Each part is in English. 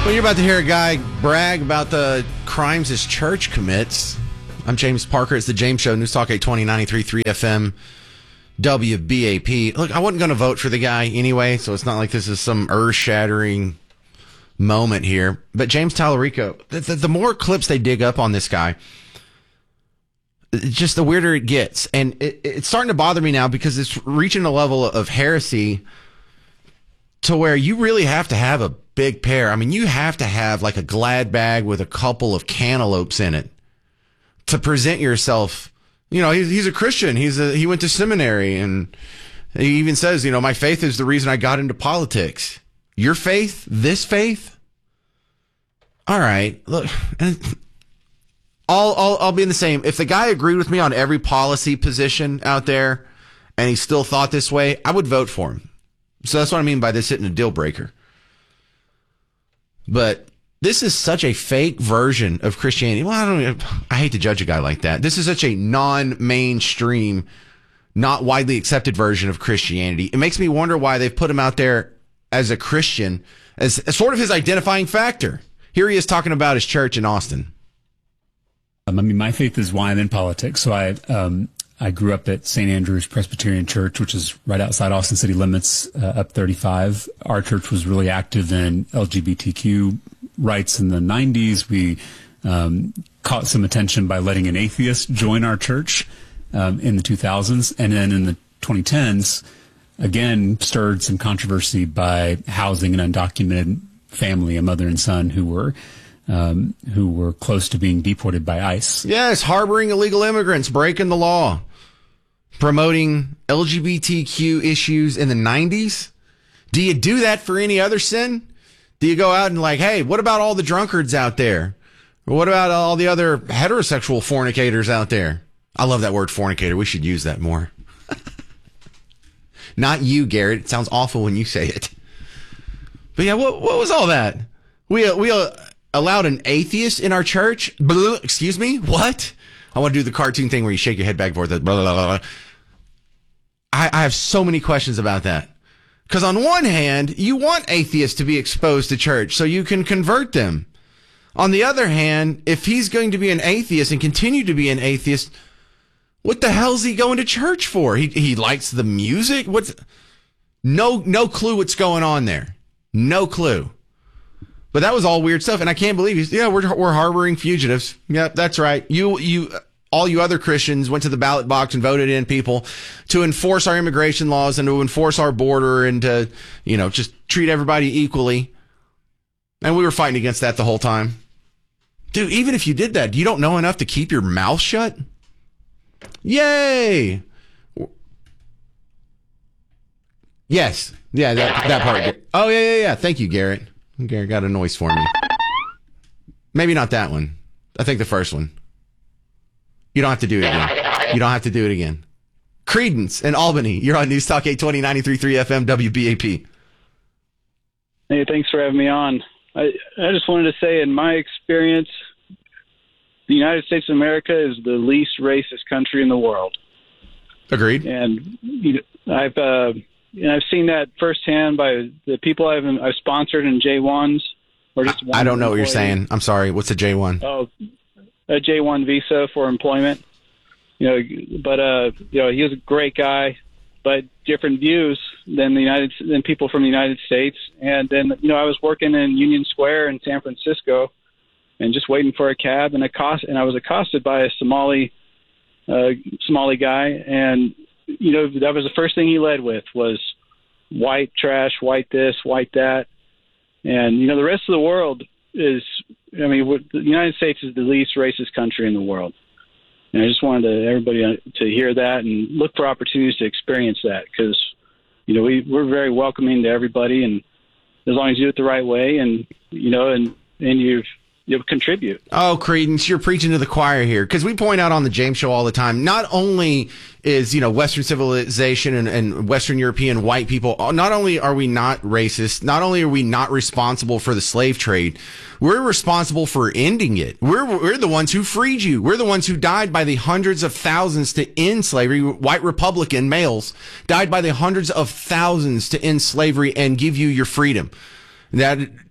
Well, you're about to hear a guy brag about the crimes his church commits. I'm James Parker. It's the James Show, News Talk 820, 93.3 FM, WBAP. Look, I wasn't going to vote for the guy anyway, so it's not like this is some earth-shattering moment here. But James Tallarico, the more clips they dig up on this guy, just the weirder it gets. And it's starting to bother me now because it's reaching a level of heresy to where you really have to have a big pair. I mean, you have to have like a Glad bag with a couple of cantaloupes in it to present yourself. You know, he's a Christian. He went to seminary, and he even says, you know, my faith is the reason I got into politics. Your faith? This faith? All right, look, I'll be in the same. If the guy agreed with me on every policy position out there and he still thought this way, I would vote for him. So that's what I mean by this hitting a deal breaker. But this is such a fake version of Christianity. Well, I hate to judge a guy like that. This is such a non-mainstream, not widely accepted version of Christianity. It makes me wonder why they've put him out there as a Christian, as sort of his identifying factor. Here he is talking about his church in Austin. I mean, my faith is why I'm in politics. So I grew up at St. Andrew's Presbyterian Church, which is right outside Austin city limits, up 35. Our church was really active in LGBTQ rights in the 90s. We caught some attention by letting an atheist join our church in the 2000s. And then in the 2010s, again, stirred some controversy by housing an undocumented family, a mother and son who were close to being deported by ICE. Yes, harboring illegal immigrants, breaking the law, promoting LGBTQ issues in the 90s. Do you do that for any other sin? Do you go out and like, hey, what about all the drunkards out there? Or what about all the other heterosexual fornicators out there? I love that word fornicator. We should use that more. Not you, Garrett. It sounds awful when you say it. But yeah, what was all that? We allowed an atheist in our church? Excuse me? What? I want to do the cartoon thing where you shake your head back and forth. Blah, blah, blah, blah. I have so many questions about that. Because on one hand, you want atheists to be exposed to church so you can convert them. On the other hand, if he's going to be an atheist and continue to be an atheist, what the hell's he going to church for? He likes the music? No clue what's going on there. No clue. But that was all weird stuff, and I can't believe we're harboring fugitives. Yep, that's right. All you other Christians went to the ballot box and voted in people to enforce our immigration laws and to enforce our border and to, just treat everybody equally. And we were fighting against that the whole time. Dude, even if you did that, you don't know enough to keep your mouth shut? Yay! Yes. Yeah, that part. Oh, yeah. Thank you, Garrett. Garrett got a noise for me. Maybe not that one. I think the first one. You don't have to do it again. Credence in Albany. You're on News Talk 820, 93.3 FM, WBAP. Hey, thanks for having me on. I just wanted to say, in my experience, the United States of America is the least racist country in the world. Agreed. And I've seen that firsthand by the people I've sponsored in J1s. Or just I don't know what you're saying. I'm sorry. What's a J1? Oh, a J1 visa for employment. He was a great guy, but different views than people from the United States. And then, I was working in Union Square in San Francisco and just waiting for a cab, and I was accosted by a Somali guy, and that was the first thing he led with was white trash, white this, white that. And, the rest of the world the United States is the least racist country in the world. And I just wanted everybody to hear that and look for opportunities to experience that because, we're very welcoming to everybody. And as long as you do it the right way and you'll contribute. Oh, Credence, you're preaching to the choir here. Because we point out on the James Show all the time, not only is, Western civilization and Western European white people, not only are we not racist, not only are we not responsible for the slave trade, we're responsible for ending it. We're the ones who freed you. We're the ones who died by the hundreds of thousands to end slavery. White Republican males died by the hundreds of thousands to end slavery and give you your freedom. That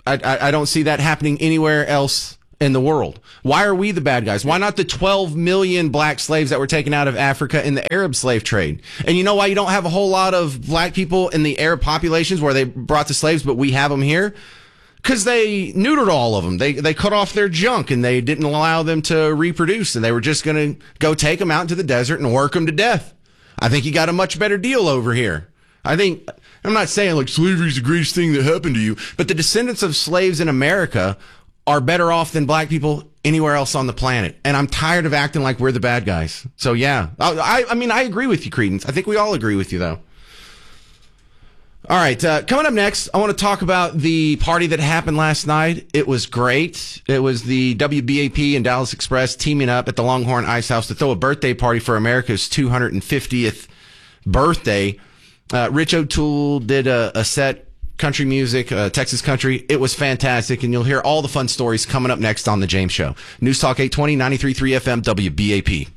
I don't see that happening anywhere else in the world. Why are we the bad guys? Why not the 12 million black slaves that were taken out of Africa in the Arab slave trade? And you know why you don't have a whole lot of black people in the Arab populations where they brought the slaves, but we have them here? Because they neutered all of them. They cut off their junk and they didn't allow them to reproduce. And they were just going to go take them out into the desert and work them to death. I think you got a much better deal over here. I'm not saying like slavery is the greatest thing that happened to you, but the descendants of slaves in America are better off than black people anywhere else on the planet. And I'm tired of acting like we're the bad guys. So yeah, I mean, I agree with you, Credence. I think we all agree with you though. All right, coming up next, I want to talk about the party that happened last night. It was great. It was the WBAP and Dallas Express teaming up at the Longhorn Ice House to throw a birthday party for America's 250th birthday. Rich O'Toole did a set, country music, Texas country. It was fantastic, and you'll hear all the fun stories coming up next on The James Show. News Talk 820, 93.3 FM, WBAP.